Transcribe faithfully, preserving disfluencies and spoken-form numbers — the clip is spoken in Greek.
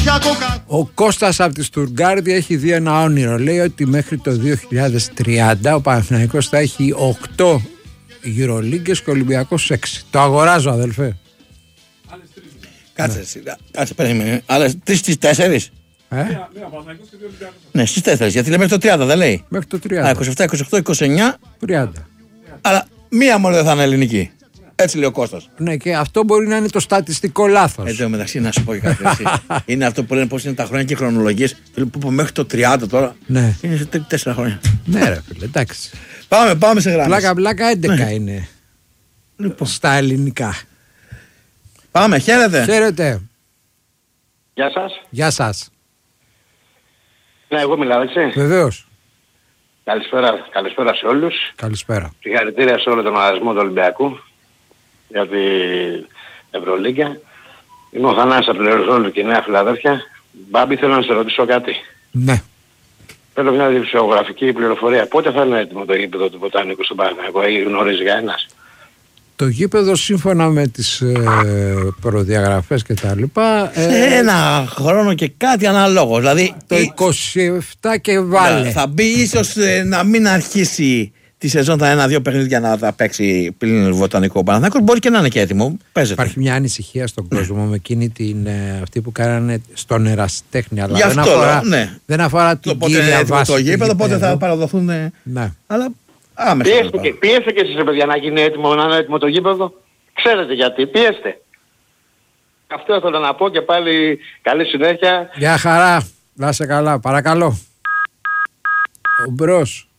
Ο Κώστας από τη Στουργκάρδη έχει δει ένα όνειρο. Λέει ότι μέχρι το δύο χιλιάδες τριάντα ο Παναθηναϊκός θα έχει οκτώ Eurolígues και ο Ολυμπιακός έξι. Το αγοράζω, αδελφέ. Κάτσε εσύ. Κάτσε, περίμενε. Άλλες τρεις στις τέσσερις. Ε? Ναι, στις τέσσερις. Γιατί λέει μέχρι το τριάντα, δεν λέει. Μέχρι το τριάντα. Α, είκοσι επτά, είκοσι οκτώ, είκοσι εννιά. τριάντα. Αλλά μία μόνο δεν θα είναι ελληνική. Έτσι λέει ο Κώστας. Ναι, και αυτό μπορεί να είναι το στατιστικό λάθος. Εν τω μεταξύ, να σου πω και κάτι. Είναι αυτό που λένε πώς είναι τα χρόνια και οι χρονολογίες. Που μέχρι το τριάντα τώρα. Ναι. Είναι σε τέσσερα χρόνια. Ναι, ρε φίλε, εντάξει. Πάμε, πάμε σε γράμμα. Πλάκα, πλάκα έντεκα Ναι. είναι. Λοιπόν. Στα ελληνικά. Πάμε, χαίρετε. Χαίρετε. Γεια σας. Γεια σας. Ναι, εγώ μιλάω, έτσι. Βεβαίως. Καλησπέρα, καλησπέρα σε όλους. Καλησπέρα. Συγχαρητήρια σε όλο τον οργανισμό του Ολυμπιακού για την Ευρωλίγκα. Είμαι ο Θανάσης από την Ερζόλου και Νέα Φιλαδέλφια. Μπάμπη, θέλω να σε ρωτήσω κάτι. Ναι. Θέλω μια δημοσιογραφική πληροφορία. Πότε θα είναι έτοιμο το γήπεδο του Βοτανικού στον Παναθηναϊκό, ή γνωρίζει κανένας? Το γήπεδο σύμφωνα με τις ε, προδιαγραφές και τα λοιπά Σε ε, ένα χρόνο και κάτι αναλόγως. Δηλαδή το είκοσι επτά και βάλε. θα μπει ίσως ε, να μην αρχίσει τη σεζόν τα ένα-δύο παιχνίδια να τα παίξει πλην Βοτανικό Παναθηναϊκός. Μπορεί και να είναι και έτοιμο. Παίζεται. Υπάρχει μια ανησυχία στον κόσμο με εκείνη την ε, αυτή που κάνανε στον ερασιτέχνη, αλλά Γι' δεν αυτό, αφορά, ναι. δεν αφορά την Πότε είναι κύρια έτοιμο βάση το του γήπεδο, πότε θα γηπέδου. παραδοθούν. Ναι. Αλλά άμεσα. Πιέστε και, πιέστε και εσείς, ρε παιδιά, να γίνει έτοιμο, να είναι έτοιμο το γήπεδο. Ξέρετε γιατί, πιέστε. Αυτό ήθελα να πω και πάλι καλή συνέχεια. Γεια χαρά, να είσαι καλά, παρακαλώ. Ο Μπρος.